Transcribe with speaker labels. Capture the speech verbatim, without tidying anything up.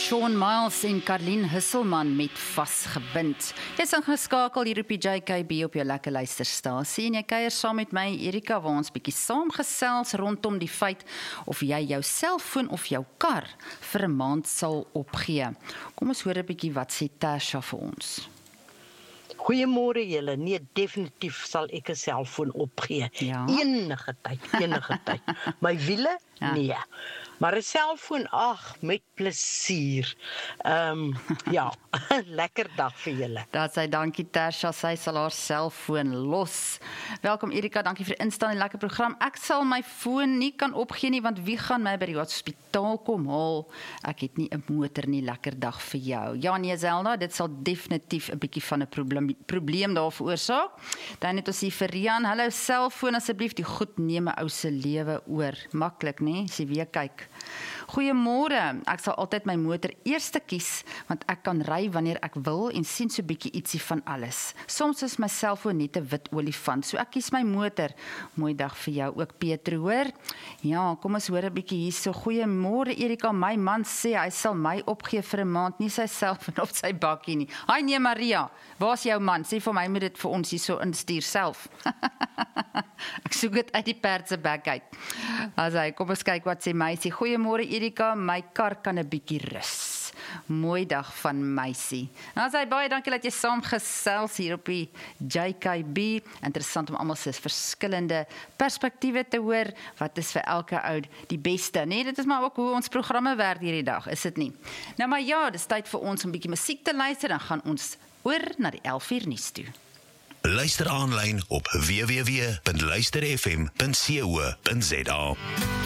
Speaker 1: Shawn Miles en Carlien Husselman met Vasgebind. Jy is ingeskakel hier op die J K B op jou lekker luisterstasie en jy kuier saam met my Erika waar ons bietjie saamgesels rondom die feit of jy jou selfoon of jou kar vir 'n maand sal opgee. Kom ons hoor 'n bietjie wat sê Tasha vir ons.
Speaker 2: Goeiemôre julle. Nee, definitief sal ek 'n selfoon opgee.
Speaker 1: Ja.
Speaker 2: Enige tyd, enige tyd. My wiele? Ja. Nee. Maar 'n selfoon, ag, met plesier. Ehm um, ja, lekker dag vir julle.
Speaker 1: Dat sy dankie Tasha, sy sal haar selfoon los. Welkom Erika, dankie vir die instaan en lekker program. Ek sal my foon nie kan opgee nie, want wie gaan my by die hospitaal kom haal? Ek het nie 'n motor nie, lekker dag vir jou. Ja nee Zelda, dit sal definitief 'n bietjie van 'n probleem, probleem daar veroorsaak. Dan het ons hier vir Rian, hallo selfoon asseblief, die goed neem 'n ou se lewe oor. Maklik, nê? As jy weer kyk. Goeiemôre, ek sal altyd my motor eerste kies, want ek kan ry wanneer ek wil en sien so bietjie ietsie van alles. Soms is my selfoon net 'n wit olifant, so ek kies my motor. Mooi dag vir jou ook Petro, hoor. Ja, kom ons hoor 'n bietjie hierso. Goeiemôre Erika, my man sê hy sal my opgee vir 'n maand, nie sy selfoon of sy bakkie nie. Haai nee Maria, waar's jou man? Sê vir my moet dit vir ons hierso instuur self. Ek soek dit uit die perd se bek uit. As hy, kom ons kyk wat sê meisie. Goeiemôre Erika, my kar kan 'n bietjie rus. Mooi dag van meisie. Nou as hy baie dankie dat jy saam gesels hier op die J K B. Interessant om almal se verskillende perspektiewe te hoor. Wat is vir elke ou die beste, nee? Dit is maar ook hoe ons programme werk hierdie dag, is dit nie? Nou maar ja, dis tyd vir ons om 'n bietjie musiek te luister, dan gaan ons oor na die elf uur nuus toe.
Speaker 3: Luister aanlyn op w w w punt luister f m punt co punt za.